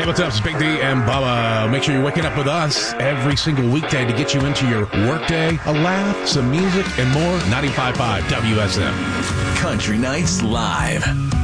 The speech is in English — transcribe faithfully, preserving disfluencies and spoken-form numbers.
Hey, what's up? It's Big D and Bubba. Make sure you're waking up with us every single weekday to get you into your workday, a laugh, some music, and more. ninety-five point five W S M. Country Nights Live.